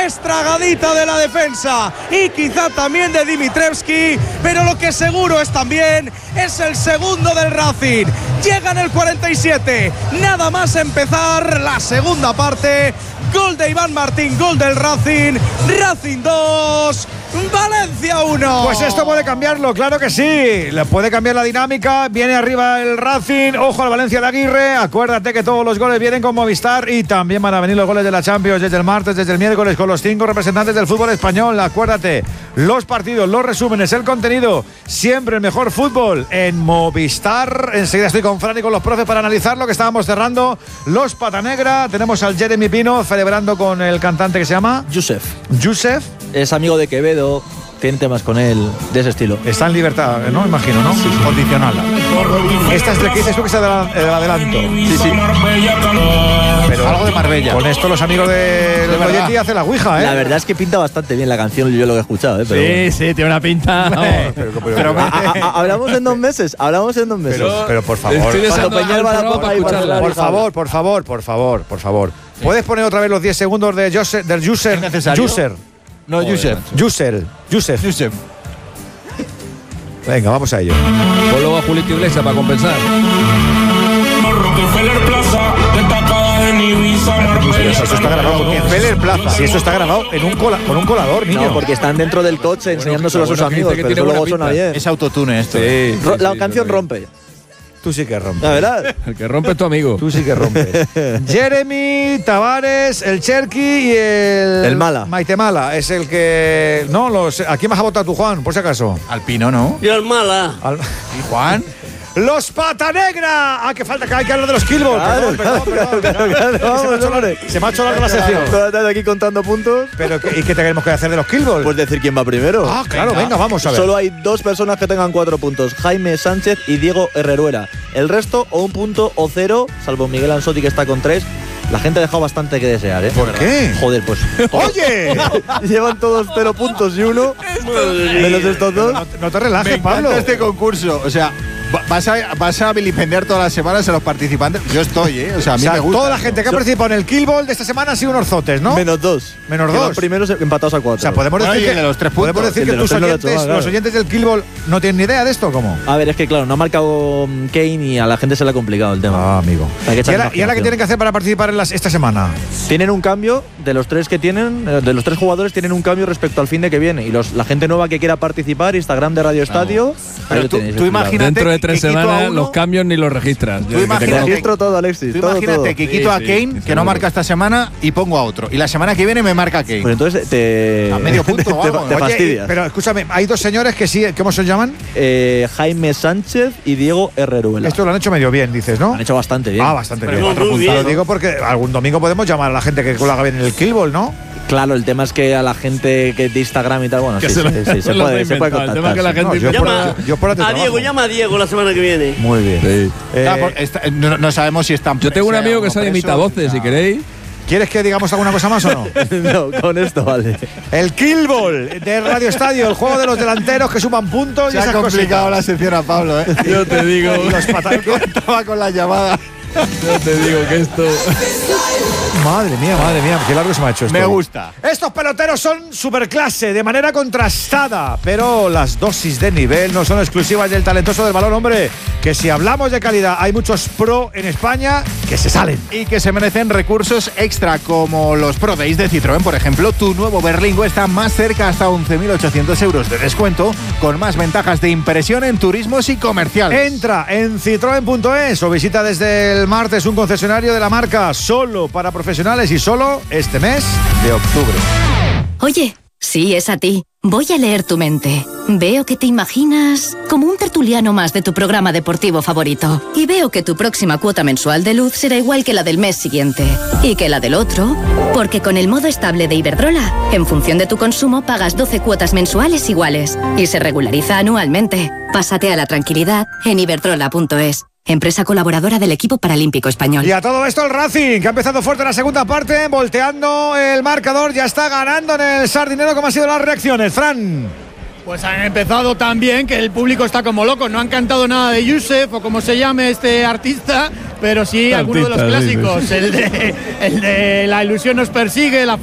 estragadita de la defensa y quizá también de Dimitrievski, pero lo que seguro es también es el segundo del Racing. Llega en el 47, nada más empezar la segunda parte. Gol de Iván Martín, gol del Racing. Racing 2, Valencia 1. Pues esto puede cambiarlo, claro que sí. Le puede cambiar la dinámica. Viene arriba el Racing. Ojo al Valencia de Aguirre. Acuérdate que todos los goles vienen con Movistar y también van a venir los goles de la Champions desde el martes, desde el miércoles, con los 5 representantes del fútbol español. Acuérdate, los partidos, los resúmenes, el contenido, siempre el mejor fútbol en Movistar. Enseguida estoy con Fran y con los profes para analizar lo que estábamos cerrando. Los Patanegra. Tenemos al Jeremy Pino celebrando con el cantante que se llama Yusef. Es amigo de Quevedo, tiene temas con él de ese estilo. Está en libertad, ¿no? Imagino, ¿no? Sí. Condicional. Esta es la que dices tú que es el adelanto. Sí. Pero algo de Marbella. Con esto los amigos de Loyetti hacen la ouija, ¿eh? La verdad es que pinta bastante bien la canción, yo lo que he escuchado, ¿eh? Pero sí, tiene una pinta. pero hablamos en 2 meses. Pero por favor. Cuando Peñal va a la Copa y por favor. ¿Puedes poner otra vez los 10 segundos de del User? No, Yusef. Venga, vamos a ello. Pues luego a Julito Iglesias para compensar. Eso está grabado con un Feller Plaza. Si eso está grabado con un colador, niño. No, porque están dentro del coche enseñándoselo a sus amigos, pero eso luego suena bien. Es autotune esto. Sí, la canción rompe. Tú sí que rompes. La verdad. El que rompe es tu amigo. Tú sí que rompes. Jeremy, Tavares, el Cherky y el Mala. Maite Mala. Es el que... No, ¿a quién vas a votar tú, Juan? Por si acaso. Al Pino, ¿no? Y al Mala. ¿Y Juan? ¡Los Patanegra! ¡Ah, que falta! Que hay que hablar de los Killball! Perdón. Se me ha hecho larga la sección. Estás aquí contando puntos. Pero, ¿y qué tenemos que hacer de los Killball? Pues decir quién va primero. Ah, claro, venga, vamos a ver. Solo hay 2 personas que tengan 4 puntos: Jaime Sánchez y Diego Herreruera. El resto, o 1 punto o 0, salvo Miguel Ansotti, que está con 3. La gente ha dejado bastante que desear, ¿eh? ¿Por qué? Joder, pues. ¡Oye! Llevan todos 0 puntos y 1. Menos estos 2. No te relajes, Pablo. Este concurso, o sea, vas a vilipendiar todas las semanas a los participantes. Yo estoy, ¿eh? O sea, a mí me gusta. Toda la gente que ha participado en el Kill Ball de esta semana han sido unos zotes, ¿no? Menos 2. Los primeros empatados a 4. O sea, podemos decir que los 3 puntos. Podemos decir que los oyentes del Kill Ball no tienen ni idea de esto, ¿cómo? A ver, es que claro, no ha marcado Kane y a la gente se le ha complicado el tema. Ah, amigo. ¿Y ahora qué tienen que hacer para participar en esta semana? Tienen un cambio de los 3 que tienen, de los 3 jugadores tienen un cambio respecto al fin de que viene. Y la gente nueva que quiera participar, Instagram de Radio Estadio. Pero tú imagínate. Dentro de 3 semanas los cambios ni los registras. Registro todo, Alexis. Tú imagínate que quito a Kane, que no marca esta semana, y pongo a otro. Y la semana que viene me marca Kane. Pues entonces a medio punto o algo. te fastidias. Pero escúchame, hay 2 señores que sí, ¿cómo se llaman? Jaime Sánchez y Diego Herreruela. Esto lo han hecho medio bien, dices, ¿no? Lo han hecho bastante bien. Bastante bien. 4 puntos. Lo digo porque algún domingo podemos llamar a la gente que lo haga bien en el Kill Ball, ¿no? Claro, el tema es que a la gente que de Instagram y tal, bueno, se puede contactar. El tema es que la gente llama a Diego la semana que viene. Muy bien. No sabemos si están. Yo tengo un amigo que sabe imitar voces, si queréis. ¿Quieres que digamos alguna cosa más o no? No, con esto vale. El Kill Ball de Radio Estadio, el juego de los delanteros que suman puntos. Se ha complicado la sección a Pablo, ¿eh? Yo te digo. Los estaba con la llamada. Yo te digo que esto. Madre mía, qué largo se me ha hecho esto. Me gusta. Estos peloteros son superclase, de manera contrastada, pero las dosis de nivel no son exclusivas del talentoso del balón, hombre. Que si hablamos de calidad, hay muchos pro en España que se salen. Y que se merecen recursos extra, como los Pro Days de Citroën, por ejemplo. Tu nuevo Berlingo está más cerca, hasta 11.800 euros de descuento, con más ventajas de impresión en turismos y comerciales. Entra en citroen.es o visita desde el martes un concesionario de la marca, solo para profesionales y solo este mes de octubre. Oye, sí, es a ti. Voy a leer tu mente. Veo que te imaginas como un tertuliano más de tu programa deportivo favorito. Y veo que tu próxima cuota mensual de luz será igual que la del mes siguiente. Y que la del otro. Porque con el modo estable de Iberdrola, en función de tu consumo, pagas 12 cuotas mensuales iguales. Y se regulariza anualmente. Pásate a la tranquilidad en iberdrola.es. Empresa colaboradora del equipo paralímpico español. Y a todo esto el Racing, que ha empezado fuerte en la segunda parte, volteando el marcador, ya está ganando en el Sardinero. ¿Cómo han sido las reacciones, Fran? Pues han empezado tan bien que el público está como loco. No han cantado nada de Yusef o como se llame este artista, pero sí alguno de los clásicos. El de La ilusión nos persigue, la